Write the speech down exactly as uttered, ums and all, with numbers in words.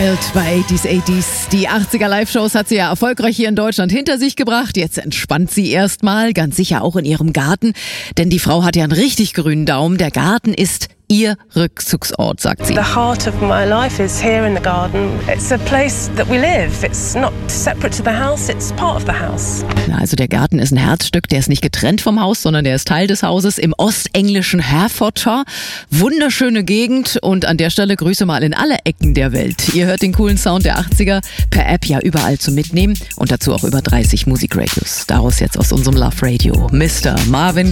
Wild bei achtzig achtzig. Die achtziger Live-Shows hat sie ja erfolgreich hier in Deutschland hinter sich gebracht. Jetzt entspannt sie erstmal, ganz sicher auch in ihrem Garten. Denn die Frau hat ja einen richtig grünen Daumen. Der Garten ist ihr Rückzugsort, sagt sie. The heart of my life is here in the garden. It's a place that we live. It's not separate to the house, it's part of the house. Na, also der Garten ist ein Herzstück, der ist nicht getrennt vom Haus, sondern der ist Teil des Hauses im ostenglischen Herefordshire. Wunderschöne Gegend und an der Stelle Grüße mal in alle Ecken der Welt. Ihr hört den coolen Sound der achtziger per App ja überall zum Mitnehmen und dazu auch über dreißig Musikradios. Daraus jetzt aus unserem Love Radio Mister Marvin